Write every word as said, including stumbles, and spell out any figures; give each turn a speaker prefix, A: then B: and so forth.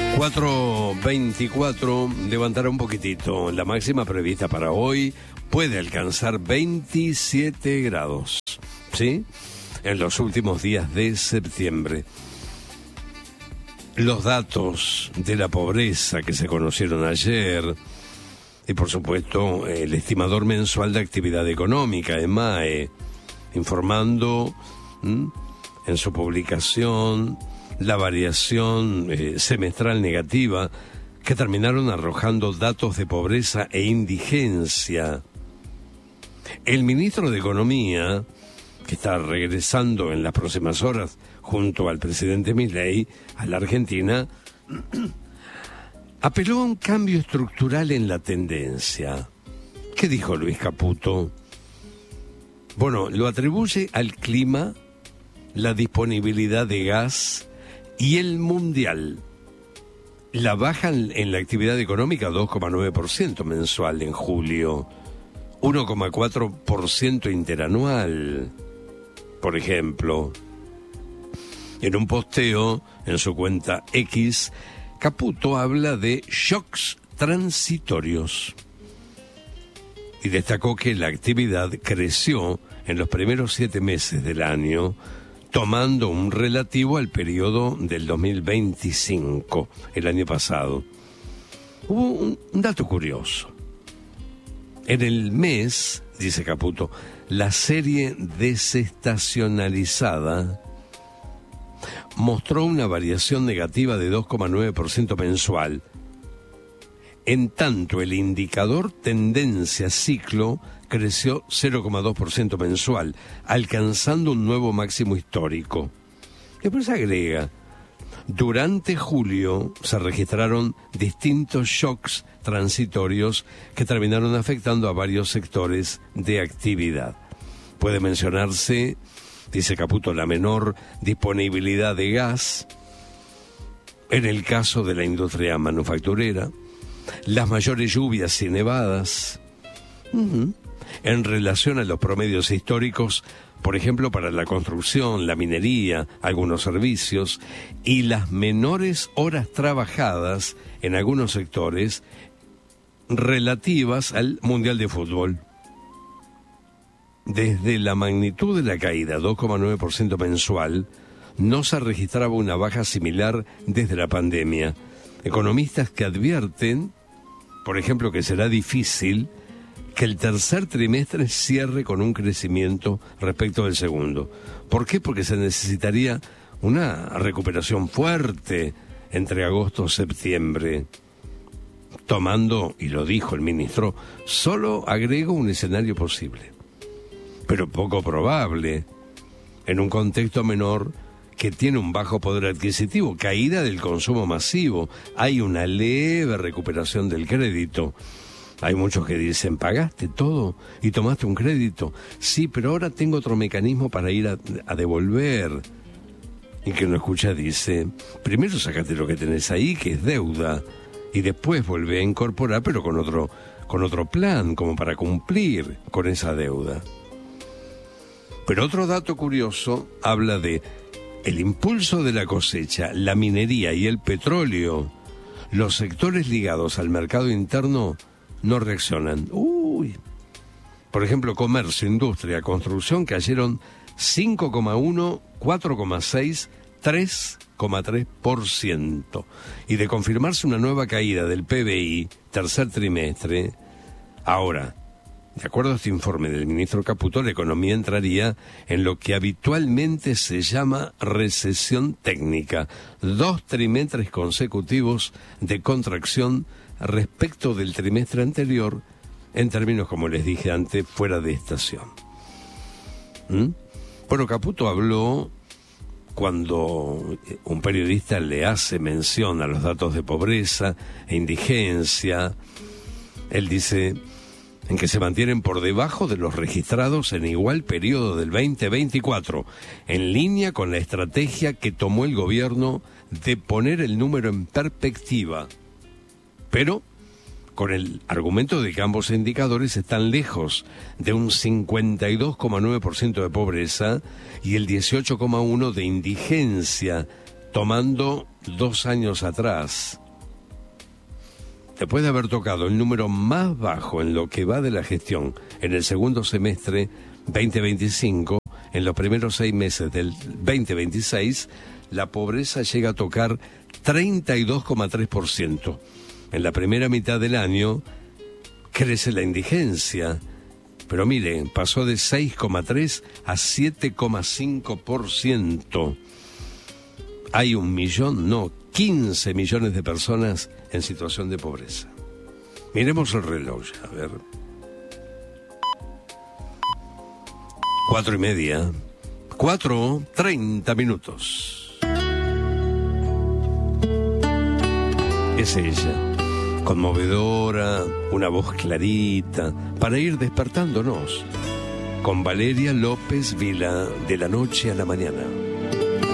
A: cuatro veinticuatro, levantará un poquitito. La máxima prevista para hoy puede alcanzar veintisiete grados, ¿sí? En los últimos días de septiembre. Los datos de la pobreza que se conocieron ayer, y por supuesto el estimador mensual de actividad económica, E M A E, informando ¿m? en su publicación la variación eh, semestral negativa, que terminaron arrojando datos de pobreza e indigencia. El ministro de Economía, que está regresando en las próximas horas junto al presidente Milei a la Argentina, apeló a un cambio estructural en la tendencia. ¿Qué dijo Luis Caputo? Bueno, lo atribuye al clima, la disponibilidad de gas y el mundial. La baja en la actividad económica dos coma nueve por ciento mensual en julio, uno coma cuatro por ciento interanual, por ejemplo. En un posteo en su cuenta X, Caputo habla de shocks transitorios y destacó que la actividad creció en los primeros siete meses del año, tomando un relativo al periodo del dos mil veinticinco, el año pasado. Hubo un, un dato curioso. En el mes, dice Caputo, la serie desestacionalizada mostró una variación negativa de dos coma nueve por ciento mensual. En tanto, el indicador tendencia ciclo creció cero coma dos por ciento mensual, alcanzando un nuevo máximo histórico. Después agrega, durante julio se registraron distintos shocks transitorios que terminaron afectando a varios sectores de actividad. Puede mencionarse, dice Caputo, la menor disponibilidad de gas, en el caso de la industria manufacturera, las mayores lluvias y nevadas, uh-huh. en relación a los promedios históricos, por ejemplo, para la construcción, la minería, algunos servicios, y las menores horas trabajadas en algunos sectores relativas al Mundial de Fútbol. Desde la magnitud de la caída, dos coma nueve por ciento mensual, no se registraba una baja similar desde la pandemia. Economistas que advierten, por ejemplo, que será difícil que el tercer trimestre cierre con un crecimiento respecto del segundo. ¿Por qué? Porque se necesitaría una recuperación fuerte entre agosto y septiembre. Tomando, y lo dijo el ministro, solo agrego un escenario posible, pero poco probable, en un contexto menor que tiene un bajo poder adquisitivo, caída del consumo masivo, hay una leve recuperación del crédito. Hay muchos que dicen, ¿pagaste todo y tomaste un crédito? Sí, pero ahora tengo otro mecanismo para ir a, a devolver. Y quien lo escucha dice, primero sacate lo que tenés ahí, que es deuda, y después volvé a incorporar, pero con otro, con otro plan, como para cumplir con esa deuda. Pero otro dato curioso habla de el impulso de la cosecha, la minería y el petróleo. Los sectores ligados al mercado interno no reaccionan. Uy. Por ejemplo, comercio, industria, construcción cayeron cinco coma uno, cuatro coma seis, tres coma tres por ciento. Y de confirmarse una nueva caída del P B I, tercer trimestre, ahora, de acuerdo a este informe del ministro Caputo, la economía entraría en lo que habitualmente se llama recesión técnica. Dos trimestres consecutivos de contracción respecto del trimestre anterior, en términos, como les dije antes, fuera de estación. ¿Mm? Bueno, Caputo habló cuando un periodista le hace mención a los datos de pobreza e indigencia. Él dice en que se mantienen por debajo de los registrados en igual periodo del veinte veinticuatro, en línea con la estrategia que tomó el gobierno de poner el número en perspectiva, pero con el argumento de que ambos indicadores están lejos de un cincuenta y dos coma nueve por ciento de pobreza y el dieciocho coma uno por ciento de indigencia, tomando dos años atrás. Después de haber tocado el número más bajo en lo que va de la gestión en el segundo semestre veinte veinticinco, en los primeros seis meses del veinte veintiséis, la pobreza llega a tocar treinta y dos coma tres por ciento. En la primera mitad del año crece la indigencia, pero mire, pasó de seis coma tres a siete coma cinco por ciento. Hay un millón, no, quince millones de personas en situación de pobreza. Miremos el reloj, a ver. Cuatro y media. Cuatro, treinta minutos. Es ella, conmovedora, una voz clarita, para ir despertándonos. Con Valeria López Vila, de la noche a la mañana.